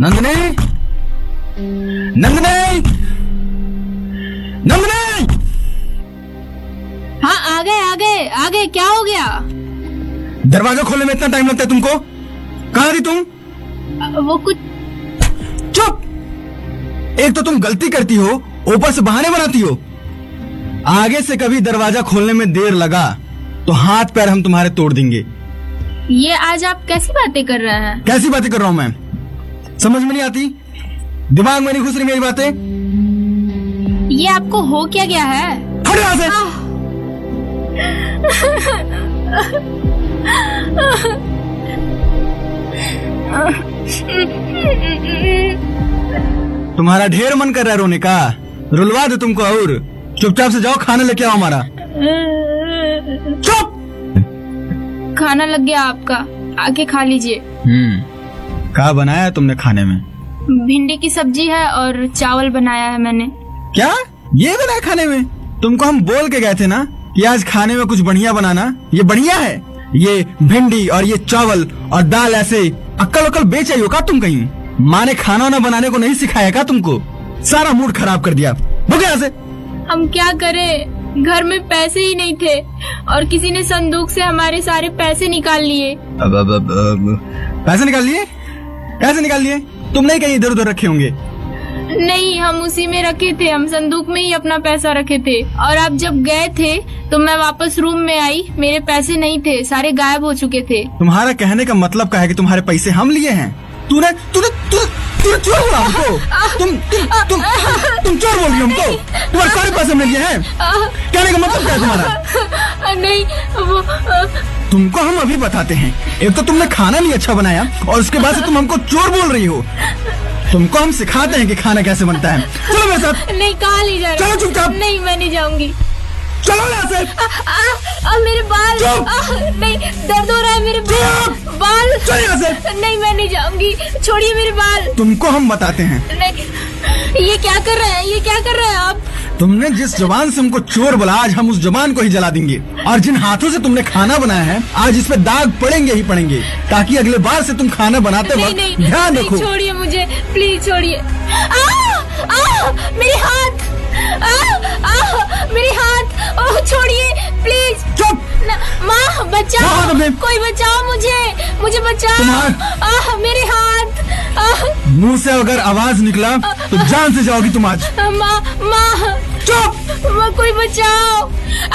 नंदनी, नंदनी, नंदनी। हाँ आ गए, क्या हो गया? दरवाजा खोलने में इतना टाइम लगता है तुमको? कहाँ थी तुम? वो कुछ। चुप! एक तो तुम गलती करती हो, ऊपर से बहाने बनाती हो। आगे से कभी दरवाजा खोलने में देर लगा तो हाथ पैर हम तुम्हारे तोड़ देंगे। ये आज आप कैसी बातें कर रहे हैं? कैसी बातें कर रहा हूं मैं? समझ में नहीं आती? दिमाग में नहीं घुस रही मेरी बातें? ये आपको हो क्या गया है? हट यहाँ से! तुम्हारा ढेर मन कर रहा है रोने का? रुलवा दो तुमको और चुपचाप से जाओ, खाना लेके आओ हमारा। चुप! खाना लग गया आपका, आके खा लीजिए। क्या बनाया है तुमने खाने में? भिंडी की सब्जी है और चावल बनाया है मैंने। क्या ये बनाया खाने में? तुमको हम बोल के गए थे ना कि आज खाने में कुछ बढ़िया बनाना। ये बढ़िया है? ये भिंडी और ये चावल और दाल, ऐसे अक्कल उक्कल बेच आई हो का तुम कहीं? माँ ने खाना वाना बनाने को नहीं सिखाया का तुमको? सारा मूड खराब कर दिया। भूख यहाँ से। हम क्या करें, घर में पैसे ही नहीं थे और किसी ने संदूक से हमारे सारे पैसे निकाल लिए। पैसे निकाल लिए? कैसे निकाल लिए? तुम नहीं कहीं इधर उधर रखे होंगे? नहीं, हम उसी में रखे थे, हम संदूक में ही अपना पैसा रखे थे। और आप जब गए थे तो मैं वापस रूम में आई, मेरे पैसे नहीं थे, सारे गायब हो चुके थे। तुम्हारा कहने का मतलब क्या है कि तुम्हारे पैसे हम लिए हैं? तूने चोर बोला हमको? तुम चोर बोल रही हो हमको? तुम्हारे सारे पैसे हमने लिए हैं? कहने का मतलब क्या है तुम्हारा? नहीं, वो तुमको हम अभी बताते हैं। एक तो तुमने खाना नहीं अच्छा बनाया और उसके बाद से तुम हमको चोर बोल रही हो। तुमको हम सिखाते हैं कि खाना कैसे बनता है। चलो मेरे साथ। नहीं, कहाँ ले जा रहे? चलो चुपचाप। नहीं, मैं नहीं जाऊंगी। चलो यहाँ से। मेरे बाल। नहीं, दर्द हो रहा है मेरे बाल। चलो यहाँ से। नहीं, मैं नहीं जाऊंगी, छोड़िए मेरे बाल। तुमको हम बताते हैं। नहीं, ये क्या कर रहे हैं? ये क्या कर रहे हैं आप? तुमने जिस जबान से हमको चोर बोला, आज हम उस जबान को ही जला देंगे। और जिन हाथों से तुमने खाना बनाया है, आज इस पे दाग पड़ेंगे ही पड़ेंगे, ताकि अगले बार से तुम खाना बनाते वक्त ध्यान रखो। छोड़िए मुझे, प्लीज छोड़िए। मेरे हाथ, मेरे हाथ, ओह छोड़िए प्लीज। चुप! माँ बचाओ, कोई बचाओ मुझे बचाओ। मेरे हाथ। मुंह से अगर आवाज निकला तो जान से जाओगी तुम आज। माँ, चुप! कोई बचाओ।